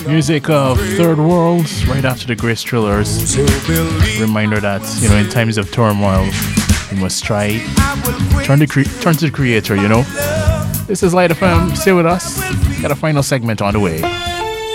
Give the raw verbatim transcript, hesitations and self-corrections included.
Music of Third World, right after the Grace Thrillers. Reminder that, you know, in times of turmoil, you must try turn to cre- turn to the Creator. You know. This is Light F M. Stay with us. Got a final segment on the way.